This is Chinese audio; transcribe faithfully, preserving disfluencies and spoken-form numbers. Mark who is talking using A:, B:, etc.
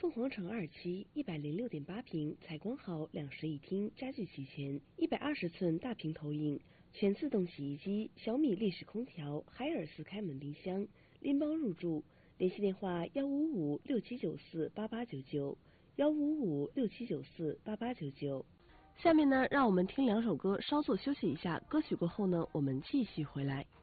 A: 凤凰城二期一百零六点八平，采光好，两室一厅，家具齐全，一百二十寸大屏投影，全自动洗衣机，小米立式空调，海尔斯开门冰箱，拎包入住。联系电话：幺五五六七九四八八九九，幺五五六七九四八八九九。下面呢，让我们听两首歌，稍作休息一下。歌曲过后呢，我们继续回来。